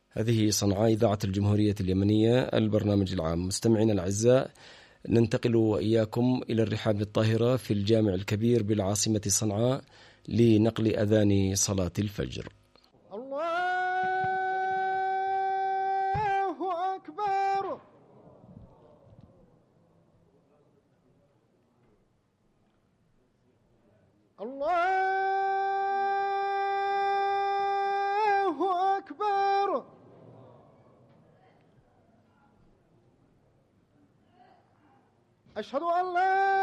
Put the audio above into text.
هذه صنعاء إذاعة الجمهورية اليمنية البرنامج العام. مستمعينا الأعزاء، ننتقل وإياكم إلى الرحاب الطاهرة في الجامع الكبير بالعاصمة صنعاء لنقل أذان صلاة الفجر. الله أكبر. الله أكبر. أشهد أن لا